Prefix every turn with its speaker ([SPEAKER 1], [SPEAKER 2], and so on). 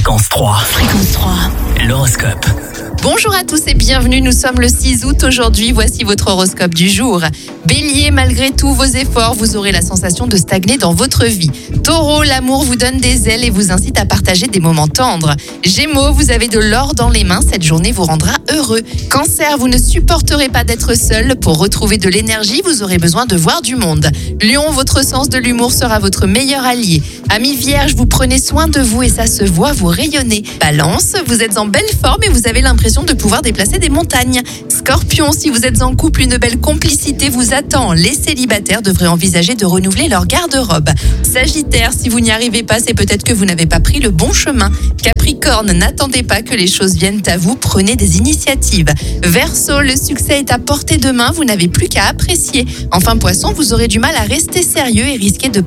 [SPEAKER 1] Fréquence 3.
[SPEAKER 2] Fréquence 3.
[SPEAKER 1] L'horoscope.
[SPEAKER 2] Bonjour à tous et bienvenue, nous sommes le 6 août aujourd'hui, voici votre horoscope du jour. Bélier, malgré tous vos efforts, vous aurez la sensation de stagner dans votre vie. Taureau, l'amour vous donne des ailes et vous incite à partager des moments tendres. Gémeaux, vous avez de l'or dans les mains, cette journée vous rendra heureux. Cancer, vous ne supporterez pas d'être seul, pour retrouver de l'énergie, vous aurez besoin de voir du monde. Lion, votre sens de l'humour sera votre meilleur allié. Amis Vierge, vous prenez soin de vous et ça se voit, vous rayonnez. Balance, vous êtes en belle forme et vous avez l'impression de pouvoir déplacer des montagnes. Scorpion, si vous êtes en couple, une belle complicité vous attend. Les célibataires devraient envisager de renouveler leur garde-robe. Sagittaire, si vous n'y arrivez pas, c'est peut-être que vous n'avez pas pris le bon chemin. Capricorne, n'attendez pas que les choses viennent à vous, prenez des initiatives. Verseau, le succès est à portée de main, vous n'avez plus qu'à apprécier. Enfin Poisson, vous aurez du mal à rester sérieux et risquez de